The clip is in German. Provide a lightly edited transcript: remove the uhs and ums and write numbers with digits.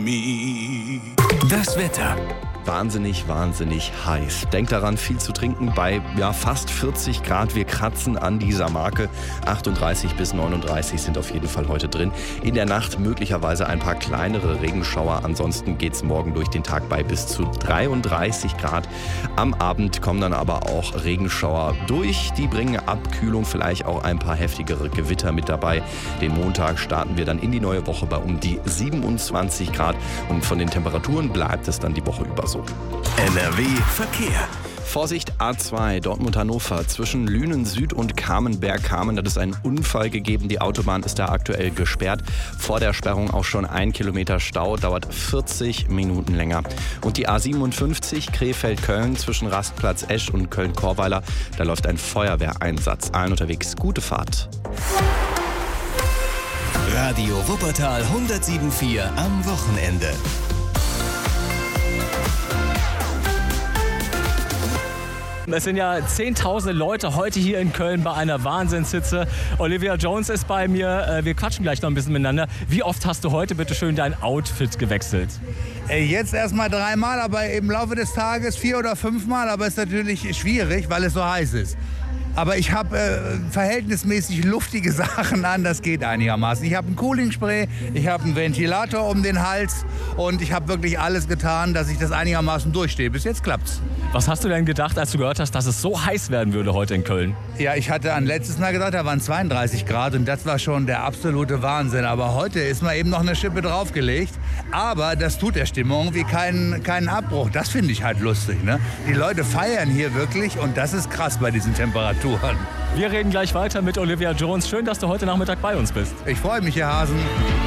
me. Das Wetter. Wahnsinnig heiß. Denkt daran, viel zu trinken bei fast 40 Grad. Wir kratzen an dieser Marke. 38 bis 39 sind auf jeden Fall heute drin. In der Nacht möglicherweise ein paar kleinere Regenschauer. Ansonsten geht es morgen durch den Tag bei bis zu 33 Grad. Am Abend kommen dann aber auch Regenschauer durch. Die bringen Abkühlung, vielleicht auch ein paar heftigere Gewitter mit dabei. Den Montag starten wir dann in die neue Woche bei um die 27 Grad. Und von den Temperaturen bleibt es dann die Woche über so. NRW Verkehr. Vorsicht, A2 Dortmund-Hannover zwischen Lünen Süd und Kamenberg-Kamen. Das ist ein Unfall gegeben. Die Autobahn ist da aktuell gesperrt. Vor der Sperrung auch schon 1 Kilometer Stau. Dauert 40 Minuten länger. Und die A57 Krefeld-Köln zwischen Rastplatz Esch und Köln-Korweiler. Da läuft ein Feuerwehreinsatz. Allen unterwegs gute Fahrt. Radio Wuppertal 107.4 am Wochenende. Es sind ja zehntausende Leute heute hier in Köln bei einer Wahnsinnshitze. Olivia Jones ist bei mir. Wir quatschen gleich noch ein bisschen miteinander. Wie oft hast du heute bitte schön dein Outfit gewechselt? Jetzt erstmal 3-mal, aber im Laufe des Tages 4 oder 5-mal. Aber ist natürlich schwierig, weil es so heiß ist. Aber ich habe verhältnismäßig luftige Sachen an, das geht einigermaßen. Ich habe ein Cooling-Spray, ich habe einen Ventilator um den Hals und ich habe wirklich alles getan, dass ich das einigermaßen durchstehe. Bis jetzt klappt's. Was hast du denn gedacht, als du gehört hast, dass es so heiß werden würde heute in Köln? Ja, ich hatte an letztes Mal gedacht, da waren 32 Grad und das war schon der absolute Wahnsinn. Aber heute ist mal eben noch eine Schippe draufgelegt. Aber das tut der Stimmung wie keinen Abbruch. Das finde ich halt lustig, ne? Die Leute feiern hier wirklich und das ist krass bei diesen Temperaturen. Wir reden gleich weiter mit Olivia Jones. Schön, dass du heute Nachmittag bei uns bist. Ich freue mich, Herr Hasen.